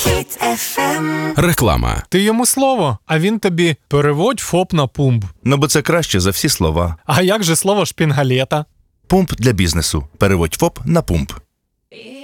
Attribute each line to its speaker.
Speaker 1: Хіт FM.
Speaker 2: Реклама.
Speaker 3: Ти йому слово, а він тобі переводь ФОП на пумп.
Speaker 4: Ну, бо це краще за всі слова.
Speaker 3: А як же слово шпінгалета?
Speaker 4: Пумп для бізнесу. Переводь ФОП на пумп.